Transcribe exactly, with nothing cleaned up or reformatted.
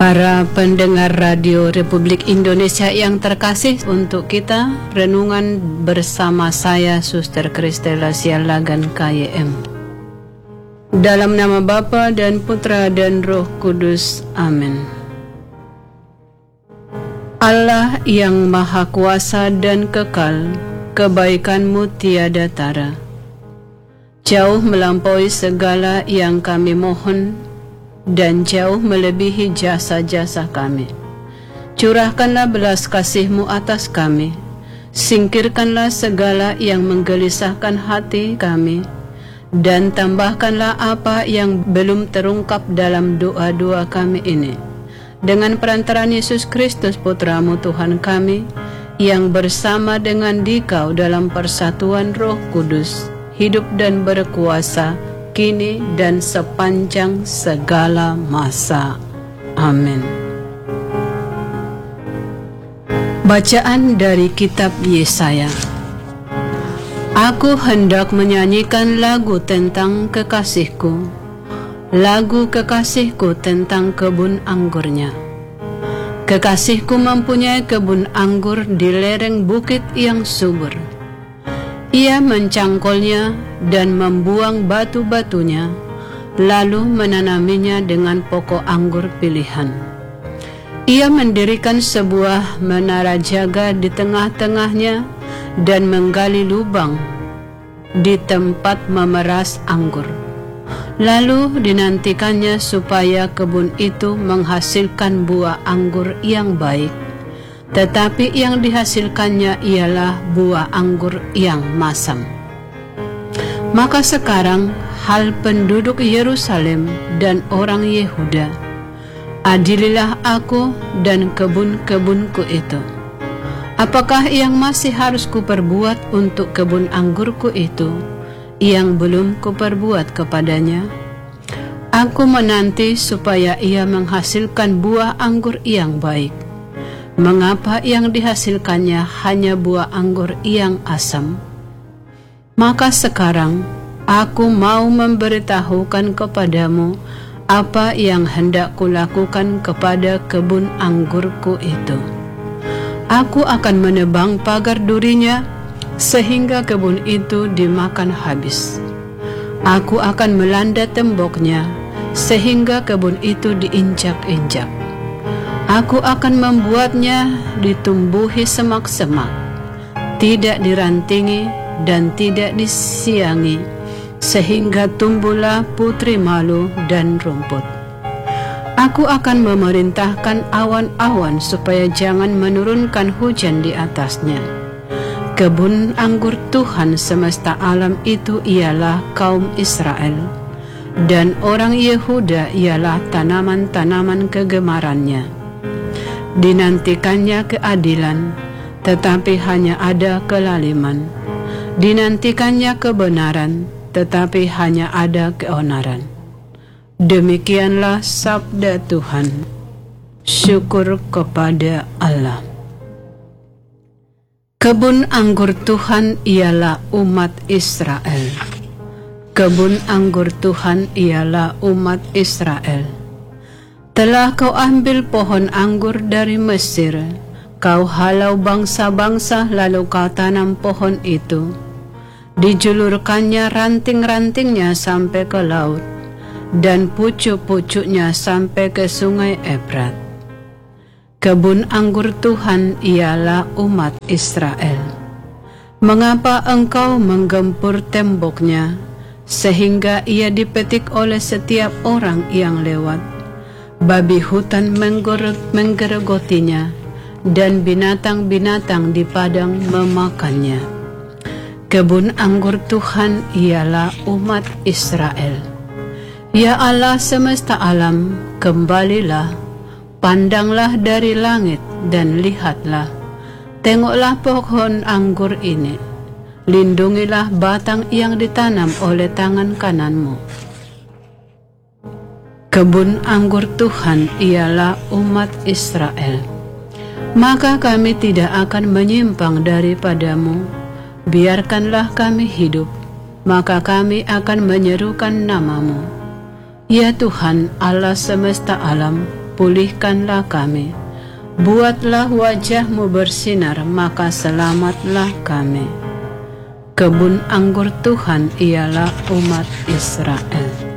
Para pendengar Radio Republik Indonesia yang terkasih, untuk kita renungan bersama saya Suster Kristela Sialagan K Y M. Dalam nama Bapa dan Putra dan Roh Kudus. Amin. Allah yang Maha Kuasa dan Kekal, kebaikan-Mu tiada tara, jauh melampaui segala yang kami mohon dan jauh melebihi jasa-jasa kami. Curahkanlah belas kasih-Mu atas kami, singkirkanlah segala yang menggelisahkan hati kami, dan tambahkanlah apa yang belum terungkap dalam doa-doa kami ini. Dengan perantaraan Yesus Kristus Putra-Mu Tuhan kami, yang bersama dengan Dikau dalam persatuan Roh Kudus, hidup dan berkuasa kini dan sepanjang segala masa. Amin. Bacaan dari Kitab Yesaya. Aku hendak menyanyikan lagu tentang kekasihku, lagu kekasihku tentang kebun anggurnya. Kekasihku mempunyai kebun anggur di lereng bukit yang subur. Ia mencangkolnya dan membuang batu-batunya, lalu menanaminya dengan pokok anggur pilihan. Ia mendirikan sebuah menara jaga di tengah-tengahnya dan menggali lubang di tempat memeras anggur. Lalu dinantikannya supaya kebun itu menghasilkan buah anggur yang baik, tetapi yang dihasilkannya ialah buah anggur yang masam. Maka sekarang, hal penduduk Yerusalem dan orang Yehuda, adililah aku dan kebun-kebunku itu. Apakah yang masih harus kuperbuat untuk kebun anggurku itu, yang belum kuperbuat kepadanya? Aku menanti supaya ia menghasilkan buah anggur yang baik. Mengapa yang dihasilkannya hanya buah anggur yang asam? Maka sekarang aku mau memberitahukan kepadamu apa yang hendak kulakukan kepada kebun anggurku itu. Aku akan menebang pagar durinya sehingga kebun itu dimakan habis. Aku akan melanda temboknya sehingga kebun itu diinjak-injak. Aku akan membuatnya ditumbuhi semak-semak, tidak dirantingi dan tidak disiangi, sehingga tumbuhlah putri malu dan rumput. Aku akan memerintahkan awan-awan supaya jangan menurunkan hujan di atasnya. Kebun anggur Tuhan semesta alam itu ialah kaum Israel, dan orang Yehuda ialah tanaman-tanaman kegemarannya. Dinantikannya keadilan, tetapi hanya ada kelaliman. Dinantikannya kebenaran, tetapi hanya ada keonaran. Demikianlah sabda Tuhan. Syukur kepada Allah. Kebun anggur Tuhan ialah umat Israel. Kebun anggur Tuhan ialah umat Israel. Telah kau ambil pohon anggur dari Mesir, kau halau bangsa-bangsa lalu kau tanam pohon itu. Dijulurkannya ranting-rantingnya sampai ke laut, dan pucuk-pucuknya sampai ke sungai Efrat. Kebun anggur Tuhan ialah umat Israel. Mengapa engkau menggempur temboknya, sehingga ia dipetik oleh setiap orang yang lewat? Babi hutan menggerogotinya, dan binatang-binatang di padang memakannya. Kebun anggur Tuhan ialah umat Israel. Ya Allah semesta alam, kembalilah, pandanglah dari langit dan lihatlah. Tengoklah pohon anggur ini, lindungilah batang yang ditanam oleh tangan kananmu. Kebun anggur Tuhan ialah umat Israel. Maka kami tidak akan menyimpang daripadamu. Biarkanlah kami hidup, maka kami akan menyerukan namamu. Ya Tuhan Allah semesta alam, pulihkanlah kami. Buatlah wajah-Mu bersinar, maka selamatlah kami. Kebun anggur Tuhan ialah umat Israel.